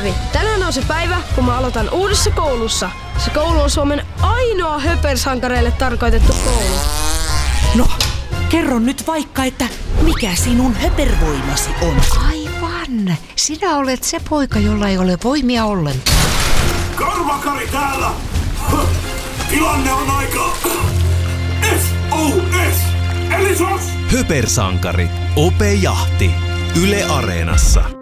Olavi, tänään on se päivä, kun mä aloitan uudessa koulussa. Se koulu on Suomen ainoa höpersankareille tarkoitettu koulu. No, kerro nyt vaikka, että mikä sinun höpervoimasi on? Aivan. Sinä olet se poika, jolla ei ole voimia ollenkaan. Karvakari täällä! Tilanne on aika... SOS! Eli sos! Höpersankari. Ope Jahti. Yle Areenassa.